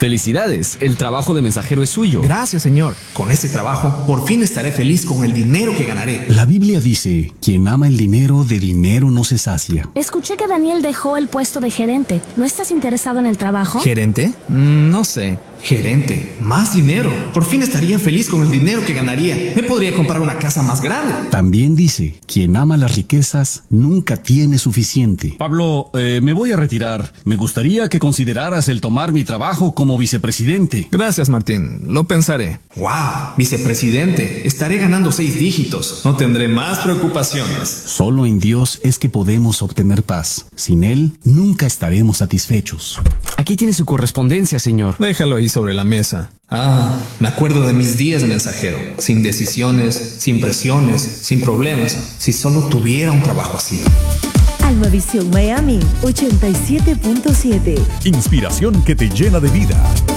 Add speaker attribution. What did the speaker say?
Speaker 1: Felicidades, el trabajo de mensajero es suyo.
Speaker 2: Gracias, Señor. Con este trabajo, por fin estaré feliz con el dinero que ganaré.
Speaker 3: La Biblia dice, quien ama el dinero, de dinero no se sacia.
Speaker 4: Escuché que Daniel dejó el puesto de gerente. ¿No estás interesado en el trabajo?
Speaker 2: ¿Gerente? No sé. Gerente, más dinero. Por fin estaría feliz con el dinero que ganaría. Me podría comprar una casa más grande.
Speaker 3: También dice, quien ama las riquezas nunca tiene suficiente.
Speaker 5: Pablo, me voy a retirar. Me gustaría que consideraras el tomar mi trabajo como vicepresidente.
Speaker 2: Gracias, Martín. Lo pensaré. ¡Wow! Vicepresidente. Estaré ganando 6 dígitos. No tendré más preocupaciones.
Speaker 3: Solo en Dios es que podemos obtener paz. Sin Él, nunca estaremos satisfechos.
Speaker 1: Aquí tiene su correspondencia, señor.
Speaker 2: Déjalo ahí sobre la mesa. Me acuerdo de mis días de mensajero. Sin decisiones, sin presiones, sin problemas. Si solo tuviera un trabajo así.
Speaker 6: Almavisión Miami 87.7.
Speaker 7: Inspiración que te llena de vida.